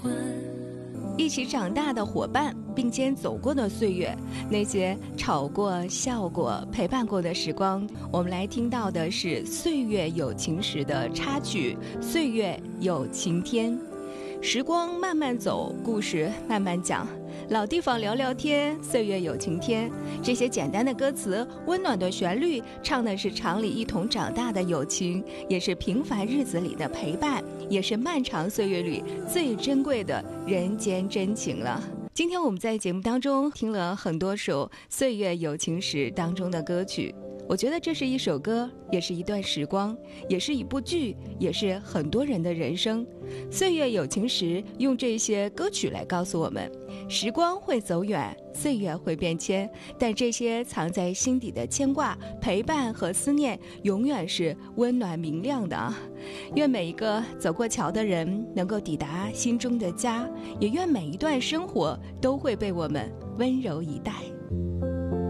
一起长大的伙伴，并肩走过的岁月，那些吵过、笑过、陪伴过的时光，我们来听到的是《岁月有情时》的插曲《岁月有晴天》。时光慢慢走，故事慢慢讲，老地方聊聊天，岁月有晴天。这些简单的歌词，温暖的旋律，唱的是厂里一同长大的友情，也是平凡日子里的陪伴，也是漫长岁月里最珍贵的人间真情了。今天我们在节目当中听了很多首《岁月有情时》当中的歌曲，我觉得这是一首歌，也是一段时光，也是一部剧，也是很多人的人生。岁月有情时，用这些歌曲来告诉我们，时光会走远，岁月会变迁，但这些藏在心底的牵挂、陪伴和思念，永远是温暖明亮的啊！愿每一个走过桥的人能够抵达心中的家，也愿每一段生活都会被我们温柔以待。